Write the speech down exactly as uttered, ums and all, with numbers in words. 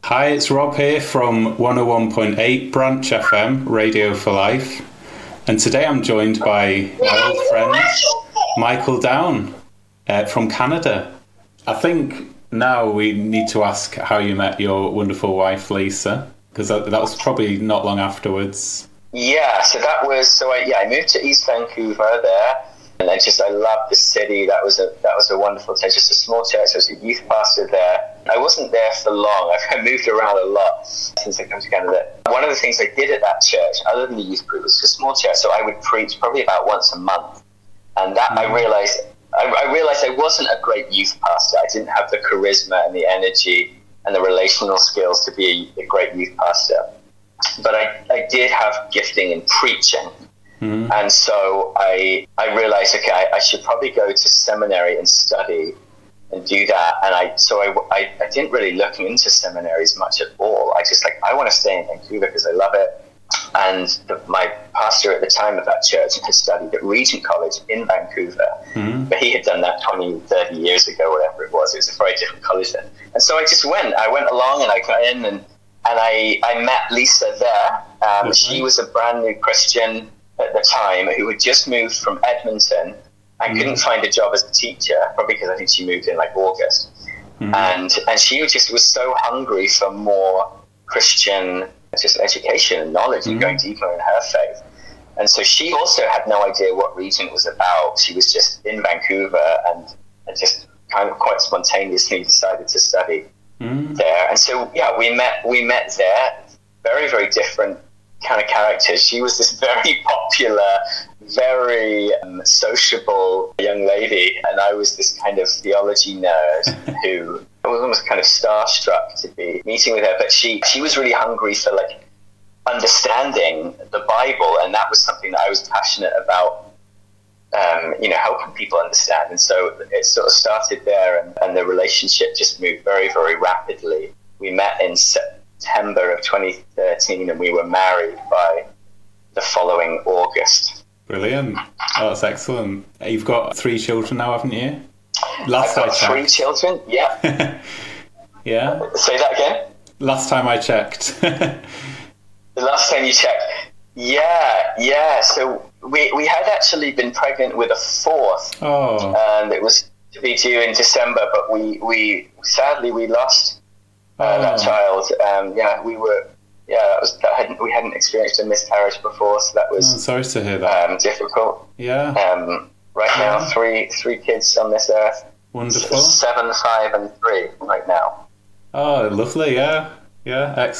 Hi, it's Rob here from one oh one point eight Branch F M, Radio for Life. And today I'm joined by my old friend, Michael Down, uh, from Canada. I think now we need to ask how you met your wonderful wife, Lisa, because that, that was probably not long afterwards. Yeah, so that was, so I, yeah, I moved to East Vancouver there. And I just, I loved the city. That was a that was a wonderful church. Just a small church. I was a youth pastor there. I wasn't there for long. I moved around a lot since I came to Canada. One of the things I did at that church, other than the youth group, was a small church. So I would preach probably about once a month. And that mm-hmm. I realized, I, I realized I wasn't a great youth pastor. I didn't have the charisma and the energy and the relational skills to be a, a great youth pastor. But I, I did have gifting in preaching. Mm-hmm. And so I I realized, okay, I, I should probably go to seminary and study and do that. And I so I, I, I didn't really look into seminaries much at all. I just like, I want to stay in Vancouver because I love it. And the, my pastor at the time of that church had studied at Regent College in Vancouver. Mm-hmm. But he had done that twenty, thirty years ago, whatever it was. It was a very different college then. And so I just went. I went along and I got in and, and I, I met Lisa there. Um, okay. She was a brand new Christian at the time, who had just moved from Edmonton and mm. couldn't find a job as a teacher, probably because I think she moved in like August. Mm. And and she just was so hungry for more Christian just education and knowledge mm. and going deeper in her faith. And so she also had no idea what Regent was about. She was just in Vancouver and, and just kind of quite spontaneously decided to study mm. there. And so, yeah, we met, we met there, very, very different kind of characters. She was this very popular, very um, sociable young lady, and I was this kind of theology nerd who I was almost kind of starstruck to be meeting with her. But she she was really hungry for like understanding the Bible, and that was something that I was passionate about. Um, you know, helping people understand, and so it sort of started there, and, and the relationship just moved very, very rapidly. We met in September. September of twenty thirteen, and we were married by the following August. Brilliant. Oh, that's excellent. You've got three children now, haven't you? Last I've got I three children, yeah. Yeah. Say that again? Last time I checked. The last time you checked. Yeah, yeah. So we, we had actually been pregnant with a fourth. Oh. And it was to be due in December, but we, we sadly we lost Uh, that oh. child. Um, yeah, we were. Yeah, that was that hadn't we hadn't experienced a miscarriage before, so that was. Oh, sorry to hear that. Um, difficult. Yeah. Um, right now, yeah. three three kids on this earth. Wonderful. Seven, five, and three right now. Oh, lovely. Yeah, yeah, excellent.